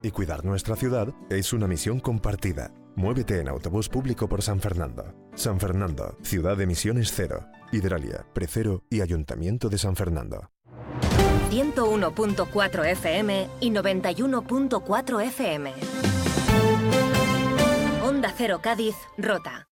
Y cuidar nuestra ciudad es una misión compartida. Muévete en autobús público por San Fernando. San Fernando, ciudad de emisiones cero. Hidralia, Precero y Ayuntamiento de San Fernando. 101.4 FM y 91.4 FM. Onda Cero Cádiz, Rota.